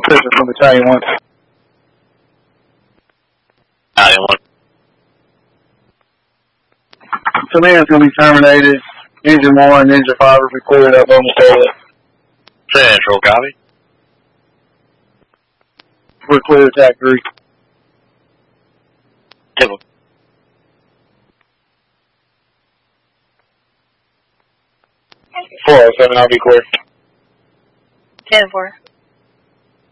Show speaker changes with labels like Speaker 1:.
Speaker 1: Prison from Battalion 1.
Speaker 2: Battalion 1.
Speaker 1: Command's going to be terminated. Engine 1, Engine 5 will be cleared up momentarily.
Speaker 2: Central, copy.
Speaker 1: We're clear attack 3.
Speaker 2: Typical.
Speaker 1: 407, I'll be clear.
Speaker 3: 10-4.